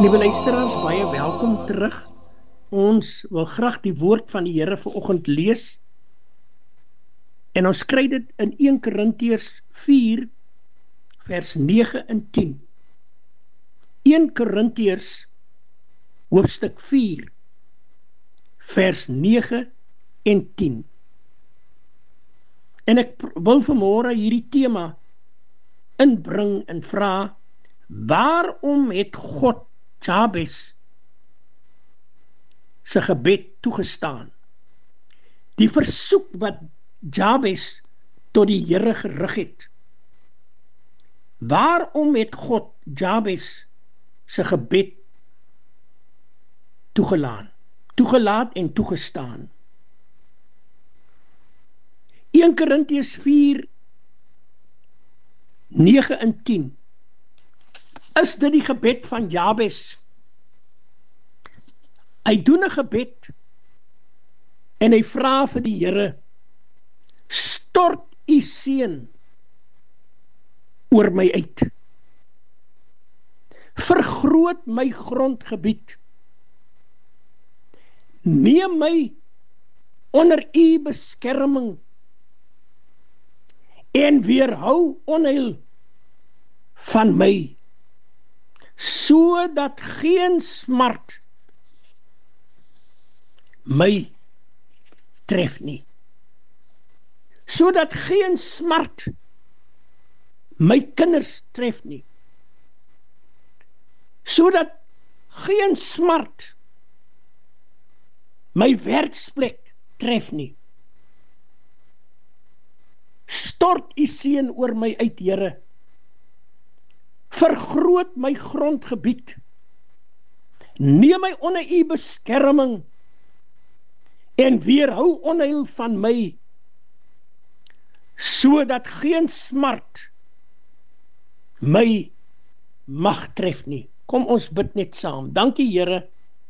Liewe luisteraars, baie welkom terug. Ons wil graag die woord van die Here vanoggend lees. En ons kry dit in 1 Korintiërs 4 vers 9 en 10. 1 Korintiërs hoofstuk 4 vers 9 en 10. En ek wil vanmôre hierdie tema inbring en vra: waarom het God Jabes se gebed toegestaan? Die versoek wat Jabes tot die Here gerig het. Waarom het God Jabes se gebed toegelaat en toegestaan? 1 Korintiërs 4 9 en 10. Is dit die gebed van Jabes? Hy doen 'n gebed en hy vra vir die Here: stort u seën oor my uit. Vergroot my grondgebied. Neem my onder u beskerming en weerhou onheil van my, sodat geen smart my tref nie. Sodat geen smart my kinders tref nie. Sodat geen smart my werksplek tref nie. Stort u seën oor my uit, Here. Vergroot my grondgebied. Neem my onder u beskerming en weerhou onheil van my, sodat geen smart my mag tref nie. Kom ons bid net saam. Dankie, Here.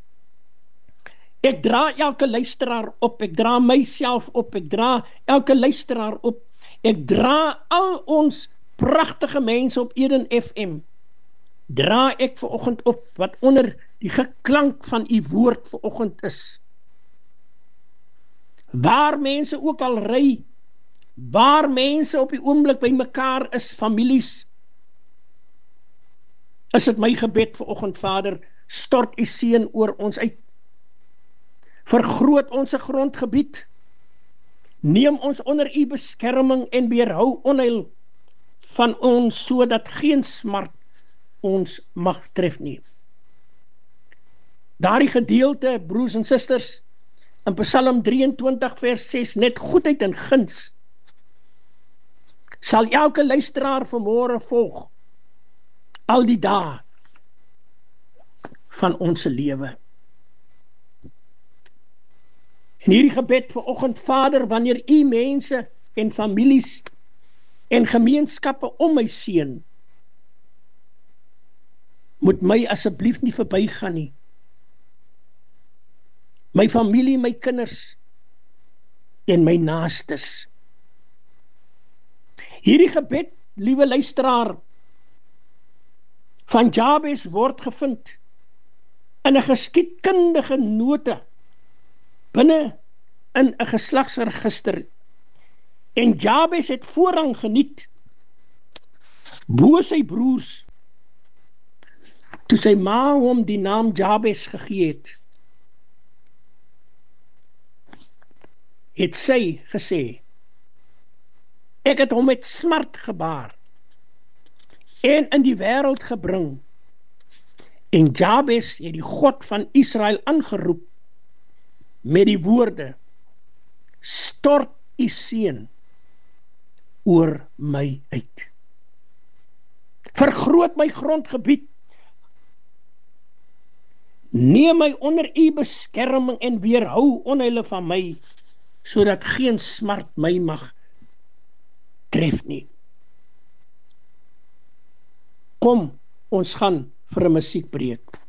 Ek dra elke luisteraar op, ek dra myself op, ek dra elke luisteraar op, ek dra al ons pragtige mense op Eden FM, dra ek vanoggend op, wat onder die geklank van u woord vanoggend is. Waar mense ook al ry, waar mense op die oomblik by mekaar is, families, is dit my gebed vanoggend, Vader, stort u seën oor ons uit. Vergroot ons grondgebied. Neem ons onder u beskerming en weerhou onheil van ons, sodat geen smart ons mag tref nie. Daardie gedeelte, broers en susters, in Psalm 23 vers 6, net goedheid en guns, sal elke luisteraar vanmôre volg, al die dae van ons lewe. En hierdie gebed vanoggend, Vader, wanneer u mense en families en gemeenskappe om my seën, moet my asseblief nie verbygaan nie. My familie, my kinders en my naastes. Hierdie gebed, liewe luisteraar, van Jabes word gevind in 'n geskiedkundige note binne in 'n geslagsregister. En Jabes het voorrang geniet bo sy broers toe sy ma hom die naam Jabes gegee het. Het sy gesê: ek het hom met smart gebaar en in die wêreld gebring. En Jabes het die God van Israel aangeroep met die woorde: stort u seën oor my uit. Vergroot my grondgebied. Neem my onder u beskerming en weerhou onheil van my, sodat geen smart my mag tref nie. Kom, ons gaan vir 'n musiekbreek.